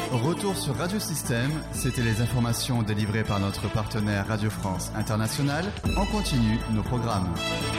Retour sur Radio Système, c'était les informations délivrées par notre partenaire Radio France Internationale. En continu nos programmes.